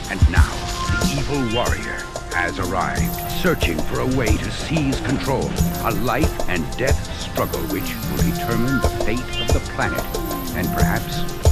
And now, the evil warrior has arrived, searching for a way to seize control. A life and death struggle which will determine the fate of the planet and perhaps